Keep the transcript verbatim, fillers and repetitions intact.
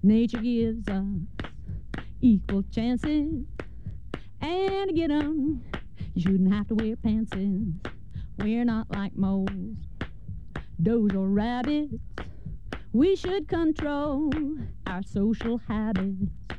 Nature gives us equal chances, and to get 'em, you shouldn't have to wear pantses. We're not like moles, does or rabbits. We should control our social habits.